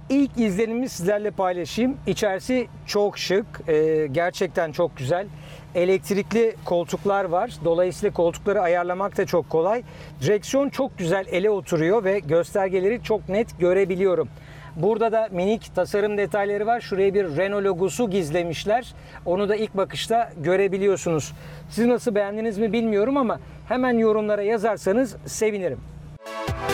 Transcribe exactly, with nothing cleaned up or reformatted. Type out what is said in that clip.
İlk izlenimimi sizlerle paylaşayım. İçerisi çok şık, e, gerçekten çok güzel. Elektrikli koltuklar var. Dolayısıyla koltukları ayarlamak da çok kolay. Direksiyon çok güzel ele oturuyor ve göstergeleri çok net görebiliyorum. Burada da minik tasarım detayları var. Şuraya bir Renault logosu gizlemişler. Onu da ilk bakışta görebiliyorsunuz. Siz nasıl, beğendiniz mi bilmiyorum ama hemen yorumlara yazarsanız sevinirim.